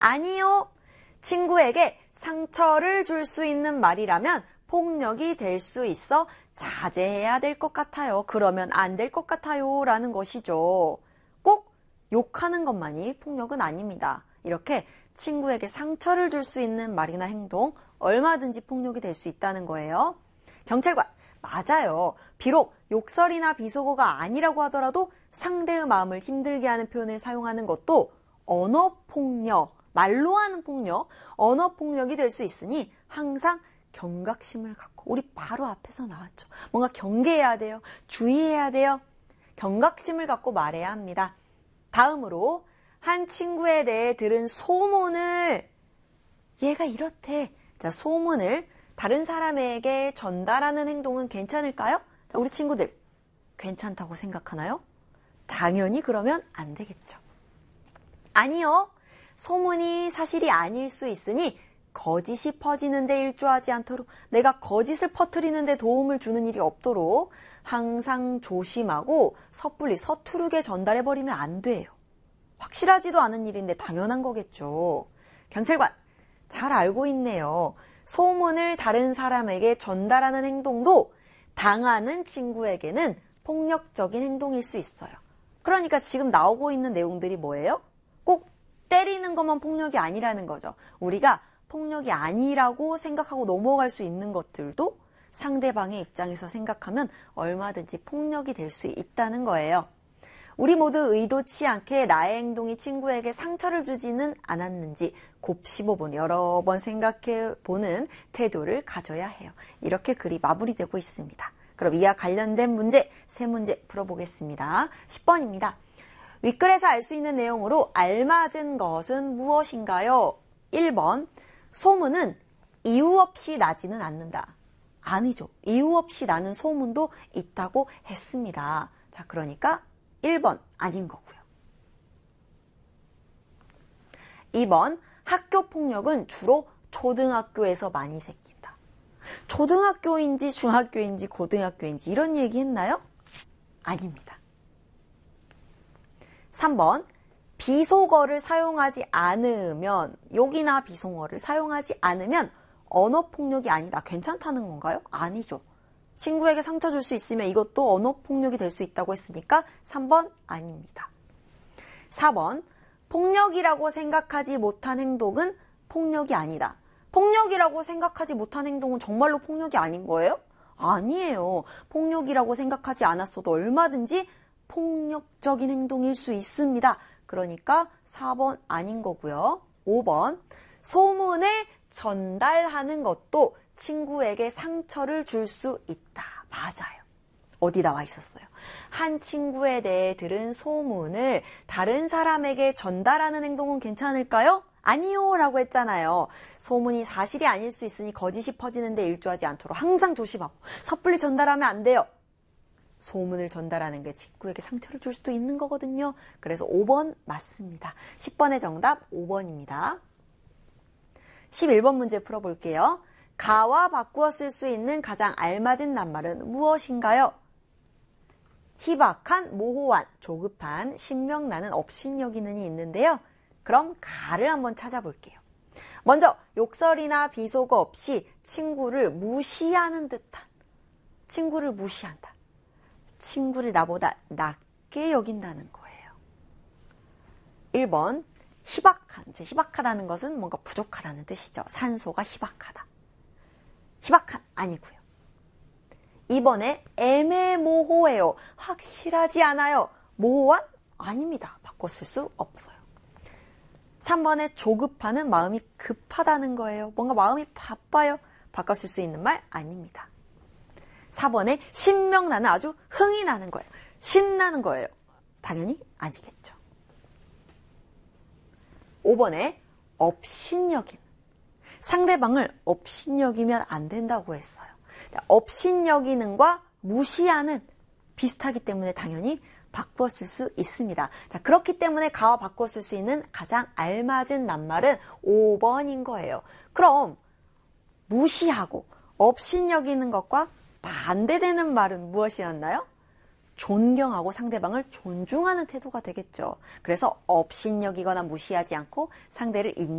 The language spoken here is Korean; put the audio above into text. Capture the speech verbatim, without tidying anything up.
아니요. 친구에게 상처를 줄 수 있는 말이라면 폭력이 될 수 있어 자제해야 될 것 같아요. 그러면 안 될 것 같아요. 라는 것이죠. 꼭 욕하는 것만이 폭력은 아닙니다. 이렇게 친구에게 상처를 줄 수 있는 말이나 행동, 얼마든지 폭력이 될 수 있다는 거예요. 경찰관, 맞아요. 비록 욕설이나 비속어가 아니라고 하더라도 상대의 마음을 힘들게 하는 표현을 사용하는 것도 언어폭력, 말로 하는 폭력, 언어폭력이 될 수 있으니 항상 경각심을 갖고, 우리 바로 앞에서 나왔죠. 뭔가 경계해야 돼요. 주의해야 돼요. 경각심을 갖고 말해야 합니다. 다음으로 한 친구에 대해 들은 소문을, 얘가 이렇대. 자, 소문을 다른 사람에게 전달하는 행동은 괜찮을까요? 자, 우리 친구들 괜찮다고 생각하나요? 당연히 그러면 안 되겠죠. 아니요. 소문이 사실이 아닐 수 있으니 거짓이 퍼지는 데 일조하지 않도록, 내가 거짓을 퍼뜨리는 데 도움을 주는 일이 없도록 항상 조심하고 섣불리 서투르게 전달해버리면 안 돼요. 확실하지도 않은 일인데 당연한 거겠죠. 경찰관, 잘 알고 있네요. 소문을 다른 사람에게 전달하는 행동도 당하는 친구에게는 폭력적인 행동일 수 있어요. 그러니까 지금 나오고 있는 내용들이 뭐예요? 꼭 때리는 것만 폭력이 아니라는 거죠. 우리가 폭력이 아니라고 생각하고 넘어갈 수 있는 것들도 상대방의 입장에서 생각하면 얼마든지 폭력이 될 수 있다는 거예요. 우리 모두 의도치 않게 나의 행동이 친구에게 상처를 주지는 않았는지 곱씹어 본, 여러 번 생각해 보는 태도를 가져야 해요. 이렇게 글이 마무리되고 있습니다. 그럼 이와 관련된 문제, 세 문제 풀어보겠습니다. 십 번입니다. 윗글에서 알 수 있는 내용으로 알맞은 것은 무엇인가요? 일 번, 소문은 이유 없이 나지는 않는다. 아니죠. 이유 없이 나는 소문도 있다고 했습니다. 자, 그러니까 일 번 아닌 거고요. 이 번, 학교 폭력은 주로 초등학교에서 많이 생긴다. 초등학교인지 중학교인지 고등학교인지 이런 얘기 했나요? 아닙니다. 삼 번, 비속어를 사용하지 않으면, 욕이나 비속어를 사용하지 않으면 언어폭력이 아니다. 괜찮다는 건가요? 아니죠. 친구에게 상처 줄 수 있으면 이것도 언어폭력이 될 수 있다고 했으니까 삼 번 아닙니다. 사 번, 폭력이라고 생각하지 못한 행동은 폭력이 아니다. 폭력이라고 생각하지 못한 행동은 정말로 폭력이 아닌 거예요? 아니에요. 폭력이라고 생각하지 않았어도 얼마든지 폭력적인 행동일 수 있습니다. 그러니까 사 번 아닌 거고요. 오 번, 소문을 전달하는 것도 친구에게 상처를 줄 수 있다. 맞아요. 어디 나와 있었어요? 한 친구에 대해 들은 소문을 다른 사람에게 전달하는 행동은 괜찮을까요? 아니요 라고 했잖아요. 소문이 사실이 아닐 수 있으니 거짓이 퍼지는 데 일조하지 않도록 항상 조심하고 섣불리 전달하면 안 돼요. 소문을 전달하는 게 친구에게 상처를 줄 수도 있는 거거든요. 그래서 오 번 맞습니다. 십 번의 정답 오 번입니다. 십일 번 문제 풀어볼게요. 가와 바꾸어 쓸 수 있는 가장 알맞은 낱말은 무엇인가요? 희박한, 모호한, 조급한, 신명나는, 업신여기는이 있는데요. 그럼 가를 한번 찾아볼게요. 먼저 욕설이나 비속어 없이 친구를 무시하는 듯한, 친구를 무시한다. 친구를 나보다 낮게 여긴다는 거예요. 일 번, 희박한. 이제 희박하다는 것은 뭔가 부족하다는 뜻이죠. 산소가 희박하다. 희박한 아니고요. 이 번에 애매모호해요. 확실하지 않아요. 모호한? 아닙니다. 바꿔 쓸 수 없어요. 삼 번에 조급하는 마음이 급하다는 거예요. 뭔가 마음이 바빠요. 바꿔 쓸 수 있는 말 아닙니다. 사 번에 신명나는, 아주 흥이 나는 거예요. 신나는 거예요. 당연히 아니겠죠. 오 번에 업신여기는, 상대방을 업신여기면 안 된다고 했어요. 업신여기는과 무시하는 비슷하기 때문에 당연히 바꿔 쓸 수 있습니다. 자, 그렇기 때문에 가와 바꿔 쓸 수 있는 가장 알맞은 낱말은 오 번인 거예요. 그럼 무시하고 업신여기는 것과 반대되는 말은 무엇이었나요? 존경하고 상대방을 존중하는 태도가 되겠죠. 그래서 업신여기거나 무시하지 않고 상대를 인